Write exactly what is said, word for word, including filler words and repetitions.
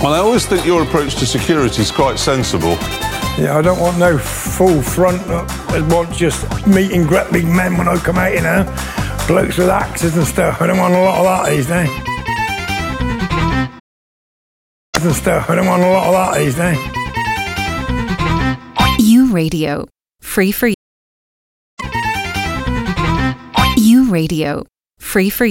Well, I always think your approach to security is quite sensible. Yeah, I don't want no full front. I want just meet and greet big men when I come out, you know. Blokes with axes and stuff. I don't want a lot of that these days. And stuff. I don't want a lot of that these days. U Radio. Free for you. U Radio. Free for you.